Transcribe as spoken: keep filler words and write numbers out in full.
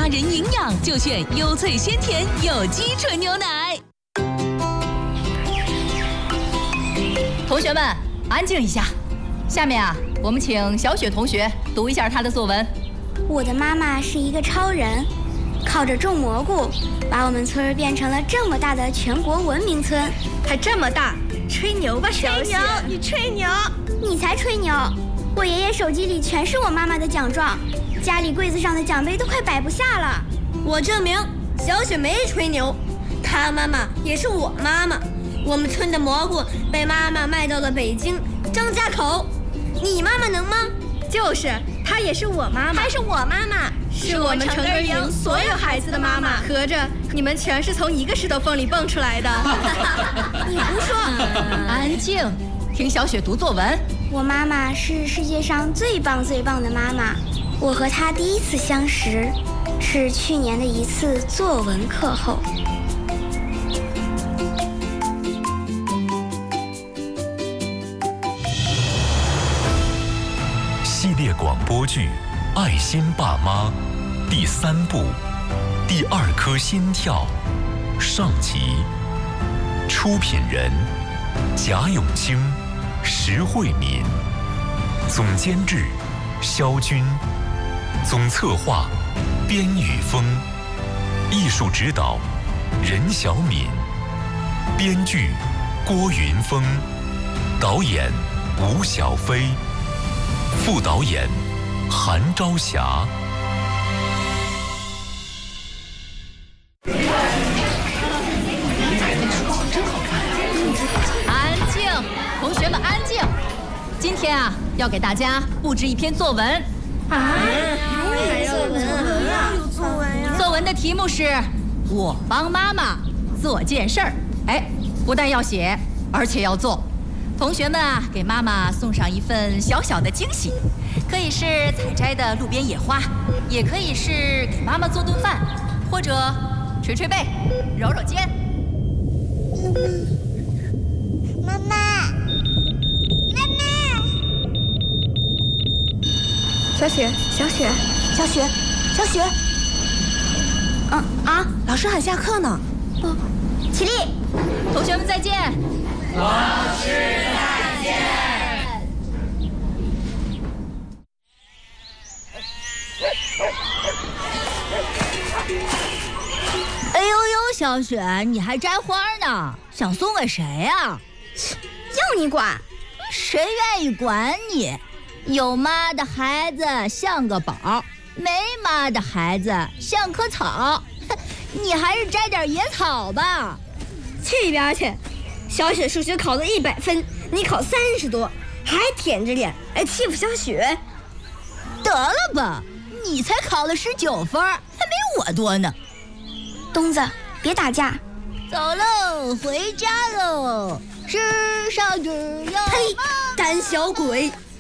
人营养，就选优萃鲜甜有机纯牛奶。 同学们，安静一下。下面啊，我们请小雪同学读一下她的作文。 我的妈妈是一个超人，靠着种蘑菇，把我们村儿变成了这么大的全国文明村。 还这么大，吹牛吧，小雪！ 你吹牛，你才吹牛！我爷爷手机里全是我妈妈的奖状，家里柜子上的奖杯都快摆不下了。 我证明小雪没吹牛，她妈妈也是我妈妈。我们村的蘑菇被妈妈卖到了北京张家口，你妈妈能吗？就是，她也是我妈妈，还是我妈妈，是我们成根营所有孩子的妈妈。合着你们全是从一个石头缝里蹦出来的。 你胡说！ 安静，听小雪读作文。 我妈妈是世界上最棒最棒的妈妈。我和她第一次相识，是去年的一次作文课后。 系列广播剧《爱心爸妈》第三部《第二颗心跳》上集，出品人贾永清、石慧敏，总监制肖军，总策划边宇峰，艺术指导任小敏，编剧郭云峰，导演吴小飞，副导演韩朝霞。 安静，同学们安静。今天啊，要给大家布置一篇作文。 啊？还有作文啊？有作文呀？ 作文的题目是“我帮妈妈做件事儿”。哎，不但要写，而且要做。同学们啊，给妈妈送上一份小小的惊喜，可以是采摘的路边野花，也可以是给妈妈做顿饭，或者捶捶背、揉揉肩。 妈妈，妈妈， 小雪，小雪， 小雪，小雪， 嗯啊， 老师喊下课呢。 不，起立， 同学们再见。 老师再见。 哎呦呦，小雪，你还摘花呢？想送给谁呀？ 要你管？ 谁愿意管你？有妈的孩子像个宝，没妈的孩子像棵草。你还是摘点野草吧。 去一边去！小雪数学考了一百分，你考三十多，还舔着脸来欺负小雪。 得了吧，你才考了十九分，还没我多呢。 东子，别打架。 走喽，回家喽。世上只有呸！胆小鬼！